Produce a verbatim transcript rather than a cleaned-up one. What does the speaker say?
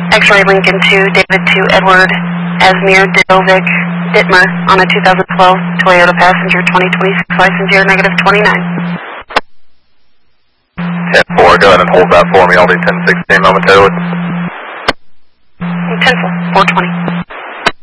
X-ray Lincoln two, David two, Edward, Asmir, Didovic, Dittmer on a two thousand twelve Toyota Passenger twenty twenty-six license year negative twenty-nine. ten four, go ahead and hold that for me. I'll be ten sixteen momentarily. ten four, four twenty.